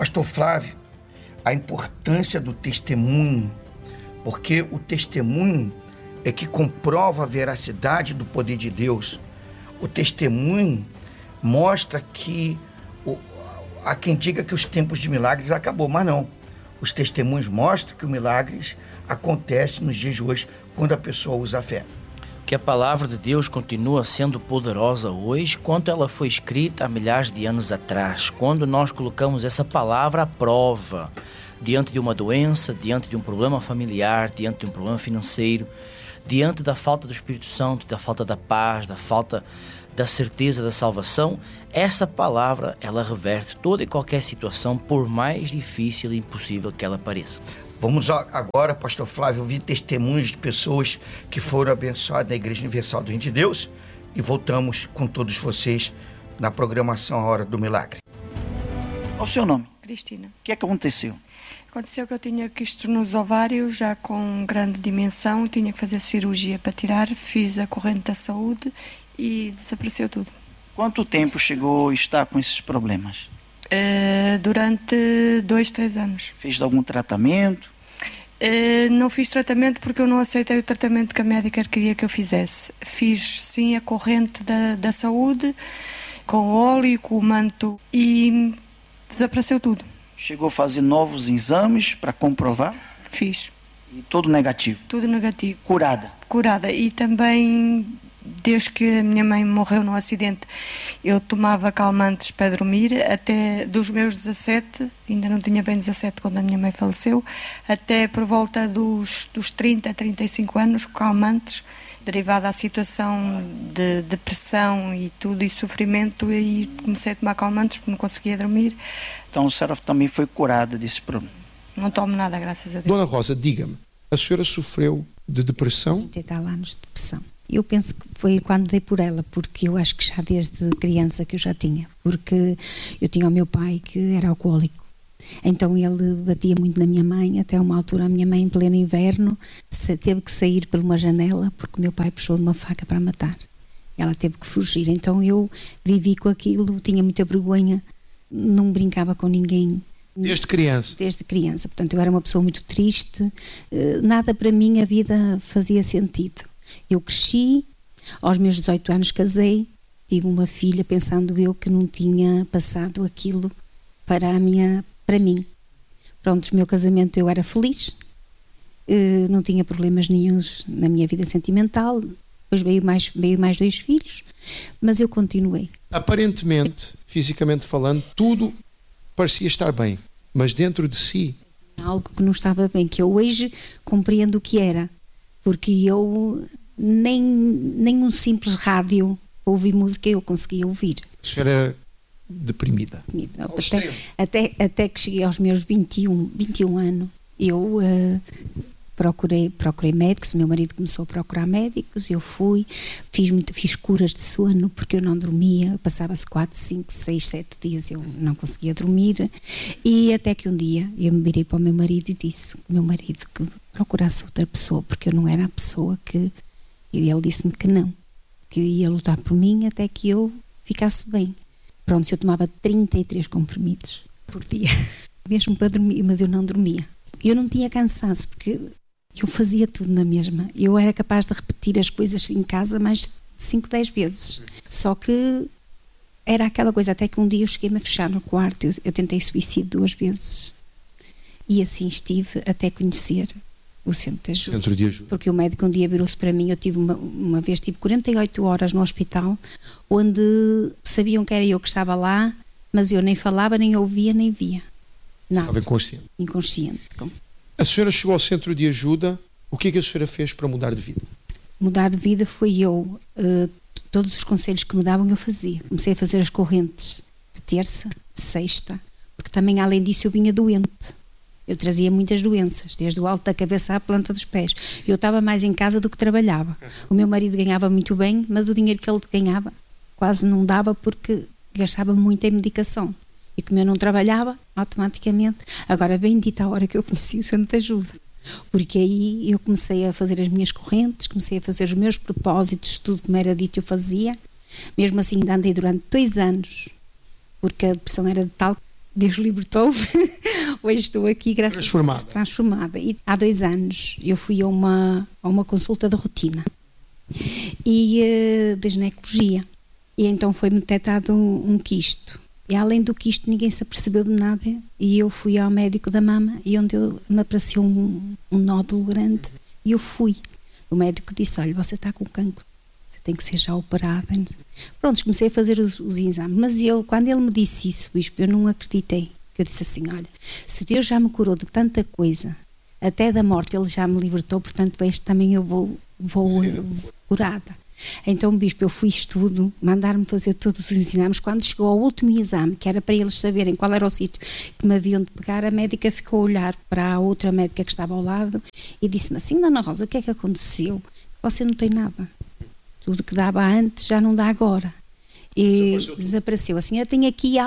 Pastor Flávio, a importância do testemunho, porque o testemunho é que comprova a veracidade do poder de Deus. O testemunho mostra que há quem diga que os tempos de milagres acabou, mas não. Os testemunhos mostram que os milagres acontecem nos dias de hoje, quando a pessoa usa a fé. Que a palavra de Deus continua sendo poderosa hoje, quanto ela foi escrita há milhares de anos atrás, quando nós colocamos essa palavra à prova, diante de uma doença, diante de um problema familiar, diante de um problema financeiro, diante da falta do Espírito Santo, da falta da paz, da falta da certeza da salvação. Essa palavra, ela reverte toda e qualquer situação, por mais difícil e impossível que ela pareça. Vamos agora, pastor Flávio, ouvir testemunhos de pessoas que foram abençoadas na Igreja Universal do Reino de Deus, e voltamos com todos vocês na programação A Hora do Milagre. Qual o seu nome? Cristina. O que é que aconteceu? Aconteceu que eu tinha quistos nos ovários, já com grande dimensão, tinha que fazer cirurgia para tirar, fiz a corrente da saúde e desapareceu tudo. Quanto tempo chegou a estar com esses problemas? Durante 2-3 anos. Fez algum tratamento? Não fiz tratamento porque eu não aceitei o tratamento que a médica queria que eu fizesse. Fiz sim a corrente da saúde, com o óleo, com o manto, e desapareceu tudo. Chegou a fazer novos exames para comprovar? Fiz. E tudo negativo? Tudo negativo. Curada? Curada. E também, desde que a minha mãe morreu num acidente, eu tomava calmantes para dormir, até dos meus 17, ainda não tinha bem 17 quando a minha mãe faleceu, até por volta dos 30, 35 anos, calmantes, derivado da situação de depressão e tudo, e sofrimento, e comecei a tomar calmantes porque não conseguia dormir. Então a senhora também foi curada desse problema? Não tomo nada, graças a Deus. Dona Rosa, diga-me, a senhora sofreu de depressão? 30 e tal anos de depressão. Eu penso que foi quando dei por ela, porque eu acho que já desde criança que eu já tinha, porque eu tinha o meu pai que era alcoólico, então ele batia muito na minha mãe, até uma altura a minha mãe, em pleno inverno, teve que sair por uma janela porque o meu pai puxou de uma faca para matar. Ela teve que fugir, então eu vivi com aquilo, tinha muita vergonha, não brincava com ninguém. Desde criança? Desde criança, portanto eu era uma pessoa muito triste, nada para mim a vida fazia sentido. Eu cresci, aos meus 18 anos casei, tive uma filha, pensando eu que não tinha passado aquilo para mim. Pronto, o meu casamento eu era feliz, não tinha problemas nenhuns na minha vida sentimental, depois veio mais 2 filhos, mas eu continuei. Aparentemente, fisicamente falando, tudo parecia estar bem, mas dentro de si... Algo que não estava bem, que eu hoje compreendo o que era, porque eu nem um simples rádio ouvir música eu conseguia ouvir. A senhora era deprimida? Até que cheguei aos meus 21 anos, eu procurei médicos, o meu marido começou a procurar médicos, eu fui, fiz curas de sono porque eu não dormia, passava-se 4, 5, 6, 7 dias eu não conseguia dormir, e até que um dia eu me virei para o meu marido e disse ao meu marido que procurasse outra pessoa, porque eu não era a pessoa que... E ele disse-me que não, que ia lutar por mim até que eu ficasse bem. Pronto, eu tomava 33 comprimidos por dia, mesmo para dormir, mas eu não dormia. Eu não tinha cansaço, porque eu fazia tudo na mesma. Eu era capaz de repetir as coisas em casa mais de 5, 10 vezes. Só que era aquela coisa, até que um dia eu cheguei-me a fechar no quarto, eu tentei suicídio 2 vezes. E assim estive até conhecer o Centro de Ajuda. Porque o médico um dia virou-se para mim, eu tive uma vez, tive 48 horas no hospital, onde sabiam que era eu que estava lá, mas eu nem falava, nem ouvia, nem via. Nada. Estava inconsciente. Inconsciente. A senhora chegou ao Centro de Ajuda, o que é que a senhora fez para mudar de vida? Mudar de vida foi eu, todos os conselhos que me davam eu fazia. Comecei a fazer as correntes de terça, de sexta, porque também além disso eu vinha doente. Eu trazia muitas doenças, desde o alto da cabeça à planta dos pés. Eu estava mais em casa do que trabalhava. O meu marido ganhava muito bem, mas o dinheiro que ele ganhava quase não dava porque gastava muito em medicação. E como eu não trabalhava, automaticamente... Agora, bendita a hora que eu conheci o Centro de Ajuda. Porque aí eu comecei a fazer as minhas correntes, comecei a fazer os meus propósitos, tudo como era dito eu fazia. Mesmo assim, ainda andei durante 2 anos, porque a depressão era de tal Deus libertou-me. Hoje estou aqui, graças a Deus, transformada. E há 2 anos eu fui a uma consulta de rotina e de ginecologia. E então foi-me detectado um quisto. E além do quisto ninguém se apercebeu de nada. E eu fui ao médico da mama e onde me apareceu um nódulo grande. E eu fui. O médico disse, olha, você está com cancro. Tem que ser já operada. Pronto, comecei a fazer os exames, mas quando ele me disse isso, bispo, eu não acreditei. Eu disse assim, olha, se Deus já me curou de tanta coisa, até da morte ele já me libertou, portanto este também eu vou curada. Então, bispo, eu fiz tudo, mandaram-me fazer todos os exames. Quando chegou ao último exame, que era para eles saberem qual era o sítio que me haviam de pegar, a médica ficou a olhar para a outra médica que estava ao lado e disse-me assim, Dona Rosa, o que é que aconteceu? Você não tem nada. Tudo que dava antes já não dá agora. E desapareceu. A senhora tem aqui